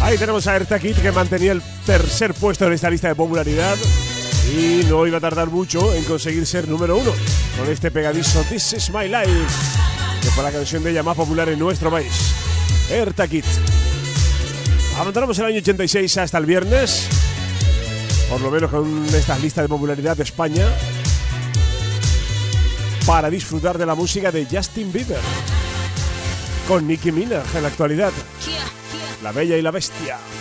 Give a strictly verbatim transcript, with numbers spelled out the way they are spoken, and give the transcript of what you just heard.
Ahí tenemos a Eartha Kitt, que mantenía el tercer puesto en esta lista de popularidad y no iba a tardar mucho en conseguir ser número uno con este pegadizo This Is My Life, que fue la canción de ella más popular en nuestro país. Eartha Kitt. Abandonamos el año ochenta y seis hasta el viernes, por lo menos con esta lista de popularidad de España, para disfrutar de la música de Justin Bieber con Nicki Minaj en la actualidad. La Bella y la Bestia.